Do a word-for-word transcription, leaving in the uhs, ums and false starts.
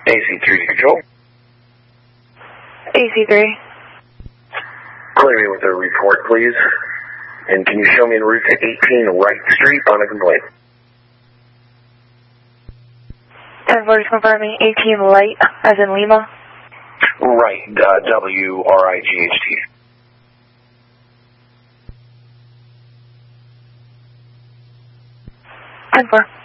A C three control. A C three. Clear me with a report, please. And can you show me en route to eighteen Wright Street on a complaint? ten forty confirming eighteen Light, as in Lima. Right, uh, W R I G H T. ten four.